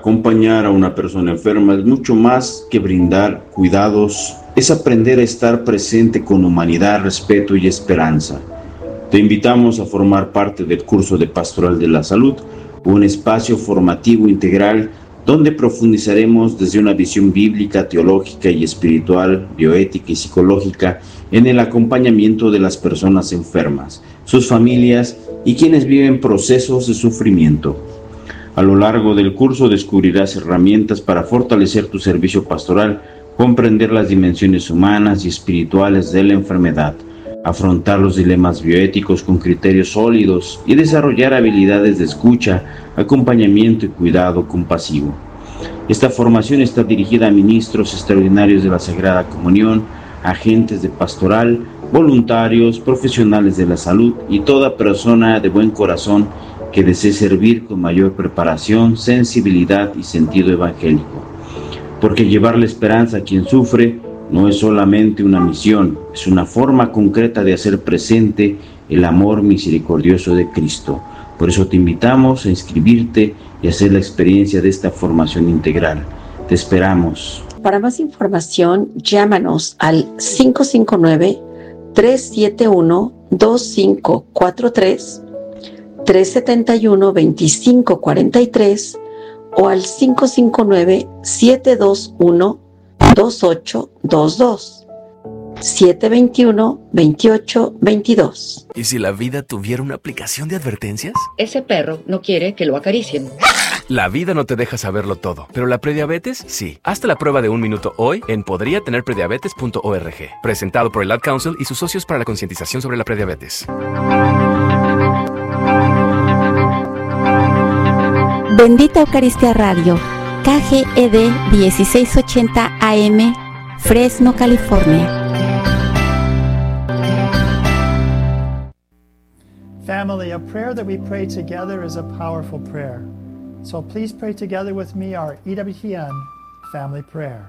Acompañar a una persona enferma es mucho más que brindar cuidados, es aprender a estar presente con humanidad, respeto y esperanza. Te invitamos a formar parte del curso de Pastoral de la Salud, un espacio formativo integral donde profundizaremos desde una visión bíblica, teológica y espiritual, bioética y psicológica en el acompañamiento de las personas enfermas, sus familias y quienes viven procesos de sufrimiento. A lo largo del curso descubrirás herramientas para fortalecer tu servicio pastoral, comprender las dimensiones humanas y espirituales de la enfermedad, afrontar los dilemas bioéticos con criterios sólidos y desarrollar habilidades de escucha, acompañamiento y cuidado compasivo. Esta formación está dirigida a ministros extraordinarios de la Sagrada Comunión, agentes de pastoral, voluntarios, profesionales de la salud y toda persona de buen corazón que desee servir con mayor preparación, sensibilidad y sentido evangélico. Porque llevar la esperanza a quien sufre no es solamente una misión, es una forma concreta de hacer presente el amor misericordioso de Cristo. Por eso te invitamos a inscribirte y hacer la experiencia de esta formación integral. Te esperamos. Para más información, llámanos al 559-371-2543, 371-2543 o al 559-721-2822, 721-2822. ¿Y si la vida tuviera una aplicación de advertencias? Ese perro no quiere que lo acaricien. La vida no te deja saberlo todo, pero la prediabetes sí. Hazte la prueba de 1 minuto hoy en podriatenerprediabetes.org. Presentado por el Ad Council y sus socios para la concientización sobre la prediabetes. Bendita Eucaristía Radio, KGED 1680 AM, Fresno, California. Family, a prayer that we pray together is a powerful prayer. So please pray together with me our EWTN family prayer.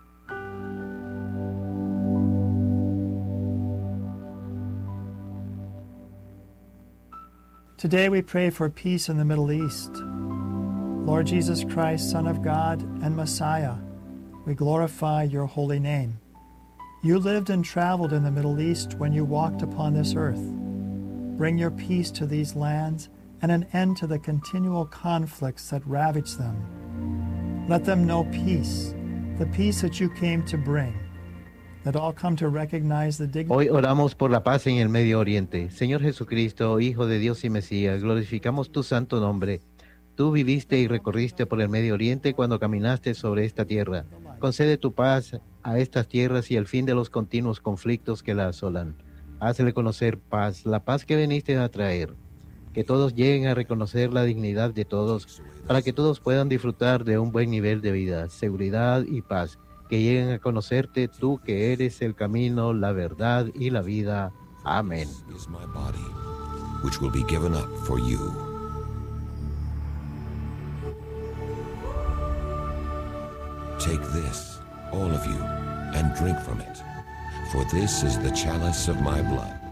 Today we pray for peace in the Middle East. Lord Jesus Christ, Son of God and Messiah, we glorify your holy name. You lived and traveled in the Middle East when you walked upon this earth. Bring your peace to these lands and an end to the continual conflicts that ravage them. Let them know peace, the peace that you came to bring. Let all come to recognize the dignity. Hoy oramos por la paz en el Medio Oriente. Señor Jesucristo, Hijo de Dios y Mesías, glorificamos tu santo nombre. Tú viviste y recorriste por el Medio Oriente cuando caminaste sobre esta tierra. Concede tu paz a estas tierras y el fin de los continuos conflictos que la asolan. Hazle conocer paz, la paz que viniste a traer. Que todos lleguen a reconocer la dignidad de todos, para que todos puedan disfrutar de un buen nivel de vida, seguridad y paz. Que lleguen a conocerte tú que eres el camino, la verdad y la vida. Amén. This is my body, which will be given up for you. Take this, all of you, and drink from it, for this is the chalice of my blood,